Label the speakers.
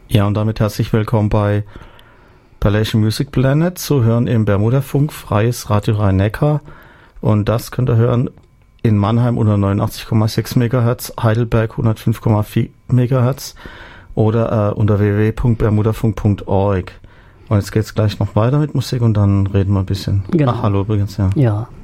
Speaker 1: Ja, und damit herzlich willkommen bei Palation Music Planet, zu hören im Bermudafunk, freies Radio Rhein-Neckar. Und das könnt ihr hören in Mannheim unter 89,6 MHz, Heidelberg 105,4 MHz oder unter www.bermudafunk.org. Und jetzt geht's gleich noch weiter mit Musik und dann reden wir ein bisschen.
Speaker 2: Genau.
Speaker 1: Ach, hallo übrigens, ja.
Speaker 2: Ja.